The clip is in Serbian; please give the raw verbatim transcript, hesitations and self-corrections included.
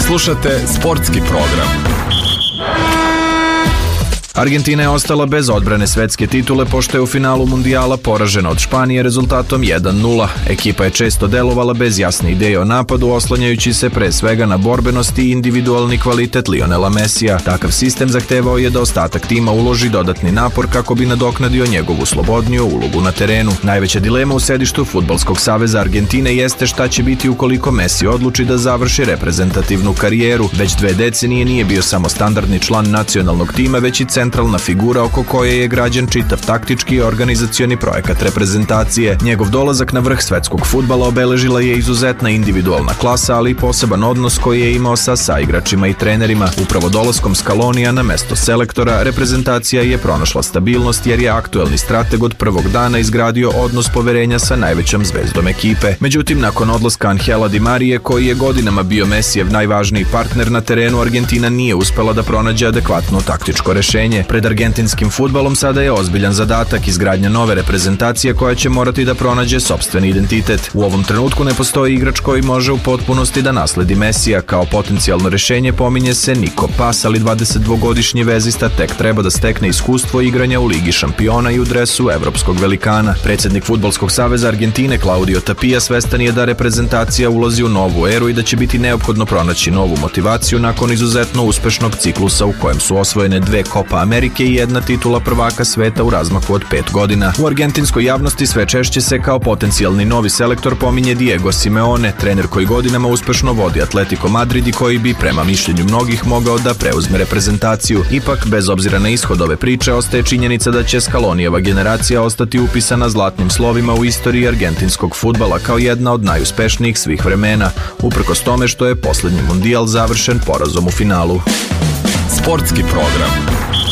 Slušate sportski program. Argentina je ostala bez odbrane svetske titule pošto je u finalu mundijala poražena od Španije rezultatom jedan nula. Ekipa je često delovala bez jasne ideje o napadu, oslanjajući se pre svega na borbenost i individualni kvalitet Lionela Mesija. Takav sistem zahtevao je da ostatak tima uloži dodatni napor kako bi nadoknadio njegovu slobodniju ulogu na terenu. Najveća dilema u sedištu Fudbalskog saveza Argentine jeste šta će biti ukoliko Messi odluči da završi reprezentativnu karijeru. Već dve decenije nije bio samo standardni član nacionalnog tima, već i centralna figura oko koje je građen čitav taktički i organizacioni projekat reprezentacije. Njegov dolazak na vrh svetskog fudbala obeležila je izuzetna individualna klasa, ali i poseban odnos koji je imao sa saigračima i trenerima. Upravo dolaskom Scalonija na mesto selektora, reprezentacija je pronašla stabilnost jer je aktuelni strateg od prvog dana izgradio odnos poverenja sa najvećom zvezdom ekipe. Međutim, nakon odlaska Angela Di Marije, koji je godinama bio Mesijev najvažniji partner na terenu, Argentina nije uspela da pronađe adekvatno taktičko rešenje. Pred argentinskim fudbalom sada je ozbiljan zadatak izgradnja nove reprezentacije koja će morati da pronađe sopstveni identitet. U ovom trenutku ne postoji igrač koji može u potpunosti da nasledi Mesija. Kao potencijalno rešenje pominje se Niko Pas, ali dvadesetdvogodišnji vezista tek treba da stekne iskustvo igranja u Ligi šampiona i u dresu evropskog velikana. Predsednik Fudbalskog saveza Argentine Claudio Tapia svestan je da reprezentacija ulazi u novu eru i da će biti neophodno pronaći novu motivaciju nakon izuzetno uspešnog ciklusa u kojem su osvojene dve Copa Amerike i jedna titula prvaka sveta u razmaku od pet godina. U argentinskoj javnosti sve češće se kao potencijalni novi selektor pominje Diego Simeone, trener koji godinama uspešno vodi Atletico Madrid i koji bi, prema mišljenju mnogih, mogao da preuzme reprezentaciju. Ipak, bez obzira na ishod ove priče, ostaje činjenica da će Scalonijeva generacija ostati upisana zlatnim slovima u istoriji argentinskog fudbala kao jedna od najuspešnijih svih vremena, uprkos tome što je poslednji mundijal završen porazom u finalu. Sportski program.